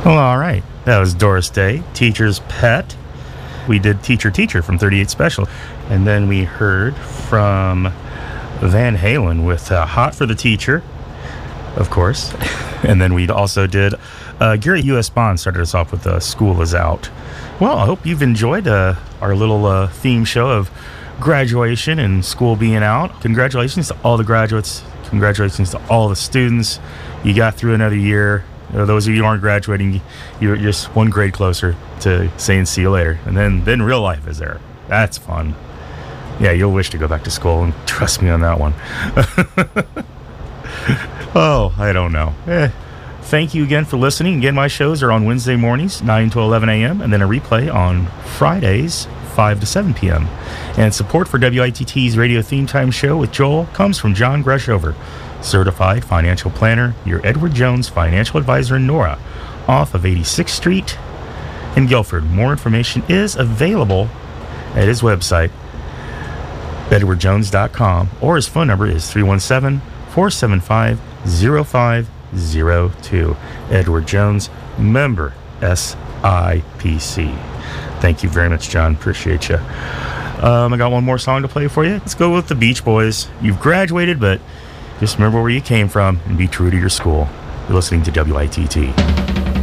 Well, all right. That was Doris Day, Teacher's Pet. We did Teacher from 38 Special. And then we heard from Van Halen with Hot for the Teacher, of course. And then we also did Gary U.S. Bond started us off with School is Out. Well, I hope you've enjoyed our little theme show of graduation and school being out. Congratulations to all the graduates. Congratulations to all the students. You got through another year. Those of you who aren't graduating, you're just one grade closer to saying see you later. And then real life is there. That's fun. Yeah, you'll wish to go back to school, and trust me on that one. Oh, I don't know. Thank you again for listening. Again, my shows are on Wednesday mornings, 9 to 11 a.m., and then a replay on Fridays, 5 to 7 p.m. And support for WITT's Radio Theme Time show with Joel comes from John Greshover, Certified Financial Planner, your Edward Jones Financial Advisor in Nora, off of 86th Street in Guilford. More information is available at his website, edwardjones.com, or his phone number is 317-475-0502. Edward Jones, member SIPC. Thank you very much, John. Appreciate you. I got one more song to play for you. Let's go with the Beach Boys. You've graduated, but just remember where you came from and be true to your school. You're listening to WITT.